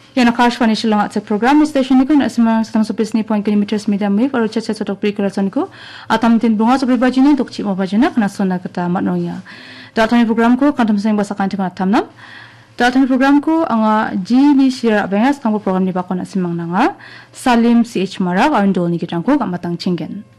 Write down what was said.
Yana Kashwani Shillong at program station ko na asma sa so pisni point kilometers medium wave aro chat sotok precursor ko atam tin bunga so pribajini dokchi mo bajina kana sona kata matnoya. Datang program ko kantam sayang basa kanti ma tamnam. Datang program ko anga GB share abengas tangko program ni bakon asimang nanga Salim CH Marak arndol ni kitang ko kamatang chingen.